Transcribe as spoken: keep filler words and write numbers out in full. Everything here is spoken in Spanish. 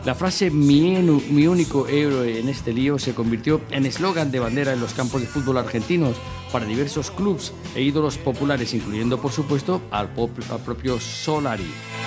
La frase mi, enu- mi único héroe en este lío se convirtió en eslogan de bandera en los campos de fútbol argentinos para diversos clubes e ídolos populares, incluyendo por supuesto al, pop- al propio Solari.